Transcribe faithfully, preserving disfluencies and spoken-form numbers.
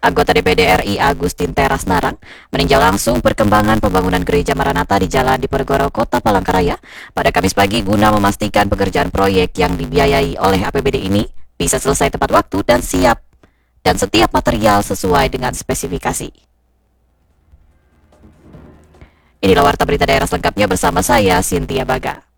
Anggota D P D R I Agustin Teras Narang meninjau langsung perkembangan pembangunan Gereja Maranatha di Jalan Diponegoro, Kota Palangkaraya pada Kamis pagi guna memastikan pekerjaan proyek yang dibiayai oleh A P B D ini bisa selesai tepat waktu dan siap dan setiap material sesuai dengan spesifikasi. Inilah warta berita daerah selengkapnya bersama saya, Cynthia Baga.